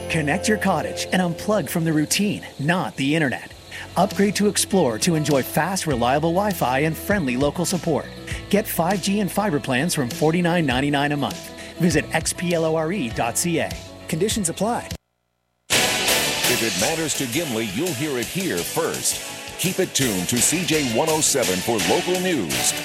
Connect your cottage and unplug from the routine, not the internet. Upgrade to Explore to enjoy fast, reliable Wi-Fi and friendly local support. Get 5G and fiber plans from $49.99 a month. Visit xplore.ca. Conditions apply. If it matters to Gimli, you'll hear it here first. Keep it tuned to CJ 107 for local news.